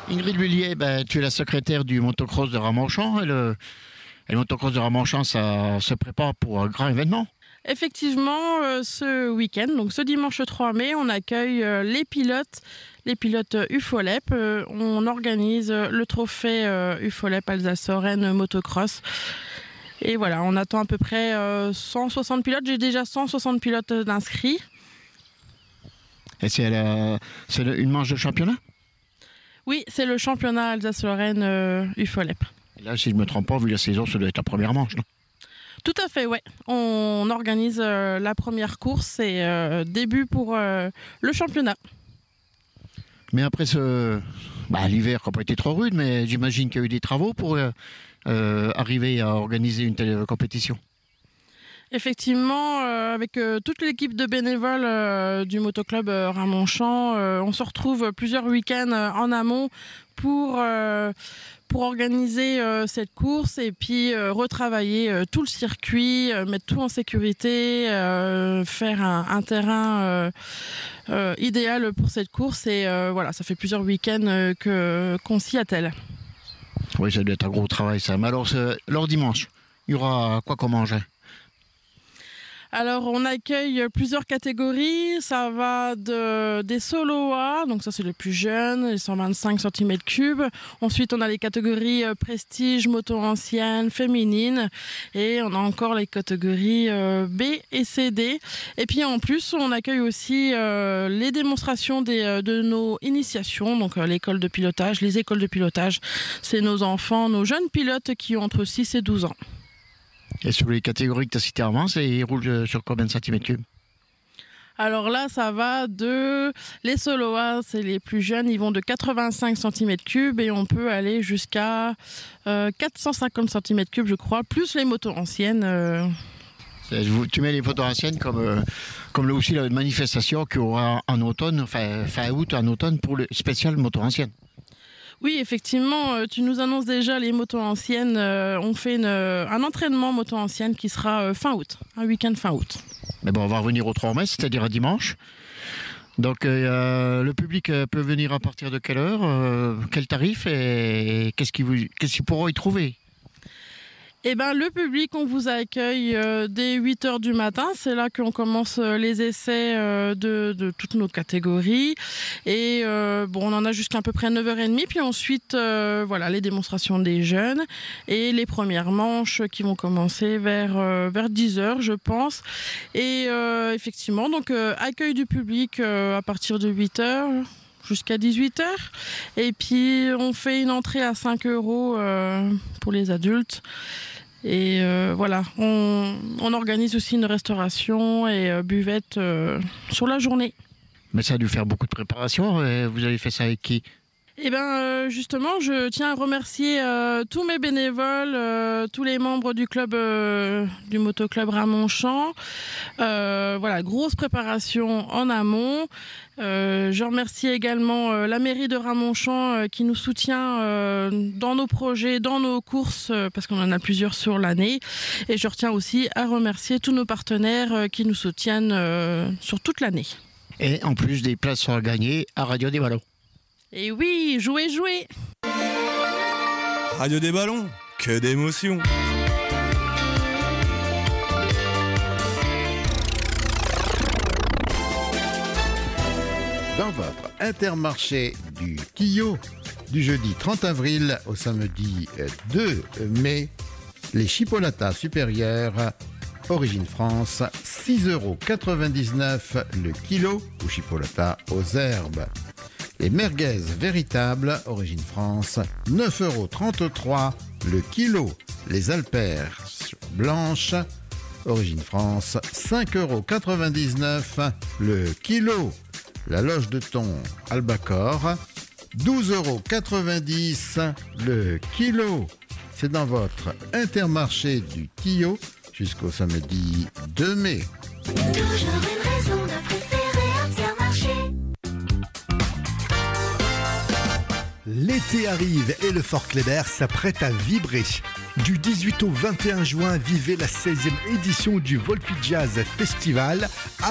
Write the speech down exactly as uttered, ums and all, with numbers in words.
Ingrid Lullier, ben, tu es la secrétaire du motocross de Ramonchamp. Et le, et le motocross de Ramonchamp, ça se prépare pour un grand événement. Effectivement, euh, ce week-end, donc ce dimanche trois mai, on accueille euh, les pilotes, les pilotes U F O L E P. Euh, on organise euh, le trophée euh, U F O L E P Alsace-Lorraine Motocross. Et voilà, on attend à peu près euh, cent soixante pilotes. J'ai déjà cent soixante pilotes d'inscrits. Et c'est, la, c'est une manche de championnat? Oui, c'est le championnat Alsace-Lorraine euh, U F O L E P. Et là, si je ne me trompe pas, vu la saison, ça doit être la première manche, non? Tout à fait, ouais. On organise euh, la première course et euh, début pour euh, le championnat. Mais après ce, bah, l'hiver n'a pas été trop rude, mais j'imagine qu'il y a eu des travaux pour euh, euh, arriver à organiser une telle compétition. Effectivement, euh, avec euh, toute l'équipe de bénévoles euh, du motoclub euh, Ramonchamp, euh, on se retrouve plusieurs week-ends euh, en amont pour, euh, pour organiser euh, cette course et puis euh, retravailler euh, tout le circuit, euh, mettre tout en sécurité, euh, faire un, un terrain euh, euh, idéal pour cette course. Et euh, voilà, ça fait plusieurs week-ends euh, que, qu'on s'y attelle. Oui, ça doit être un gros travail, ça. Mais alors, leur dimanche, il y aura quoi comme engin? Alors, on accueille plusieurs catégories. Ça va de, des solo A, donc ça c'est les plus jeunes, les cent vingt-cinq centimètres cubes. Ensuite, on a les catégories euh, prestige, moto ancienne, féminine. Et on a encore les catégories euh, B et C D. Et puis en plus, on accueille aussi euh, les démonstrations des, de nos initiations, donc euh, l'école de pilotage, les écoles de pilotage. C'est nos enfants, nos jeunes pilotes qui ont entre six et douze ans. Et sur les catégories que tu as citées avant, ils roulent sur combien de centimètres cubes? Alors là, ça va de... Les solo A, c'est les plus jeunes, ils vont de quatre-vingt-cinq centimètres cubes et on peut aller jusqu'à euh, quatre cent cinquante centimètres cubes, je crois, plus les motos anciennes. Euh... Tu mets les motos anciennes comme, euh, comme là aussi la manifestation qu'il y aura en automne, enfin fin août, en automne, pour le spécial moto ancienne. Oui, effectivement, tu nous annonces déjà les motos anciennes. On fait une, un entraînement moto ancienne qui sera fin août, un week-end fin août. Mais bon, on va revenir au trois mai, c'est-à-dire à dimanche. Donc euh, le public peut venir à partir de quelle heure, euh, quel tarif et qu'est-ce qu'ils, vous, qu'est-ce qu'ils pourront y trouver? Eh ben, le public, on vous accueille euh, dès huit heures du matin. C'est là qu'on commence euh, les essais euh, de, de toutes nos catégories. Et euh, bon, on en a jusqu'à à peu près neuf heures trente. Puis ensuite, euh, voilà, les démonstrations des jeunes et les premières manches qui vont commencer vers, euh, vers dix heures, je pense. Et euh, effectivement, donc euh, accueil du public euh, à partir de huit heures. Jusqu'à dix-huit heures. Et puis, on fait une entrée à cinq euros euh, pour les adultes. Et euh, voilà, on, on organise aussi une restauration et euh, buvette euh, sur la journée. Mais ça a dû faire beaucoup de préparation. Et vous avez fait ça avec qui? Eh bien, euh, justement, je tiens à remercier euh, tous mes bénévoles, euh, tous les membres du club, euh, du motoclub Ramonchamp. Euh, voilà, grosse préparation en amont. Euh, je remercie également euh, la mairie de Ramonchamp euh, qui nous soutient euh, dans nos projets, dans nos courses, euh, parce qu'on en a plusieurs sur l'année. Et je retiens aussi à remercier tous nos partenaires euh, qui nous soutiennent euh, sur toute l'année. Et en plus, des places sont à gagner à Radio des Ballons. Et oui, jouez, jouez! Radio des Ballons, que d'émotions! Dans votre Intermarché du Quillot, du jeudi trente avril au samedi deux mai, les chipolatas supérieurs, origine France, six euros quatre-vingt-dix-neuf le kilo, ou chipolata aux herbes. Les merguez véritables, origine France, neuf euros trente-trois le kilo. Les alpères blanches, origine France, cinq euros quatre-vingt-dix-neuf le kilo. La loge de thon albacore, douze euros quatre-vingt-dix le kilo. C'est dans votre Intermarché du Quillot jusqu'au samedi deux mai. Toujours une raison de préférer Intermarché. L'été arrive et le Fort Kléber s'apprête à vibrer. Du dix-huit au vingt et un juin, vivez la seizième édition du Volpi Jazz Festival.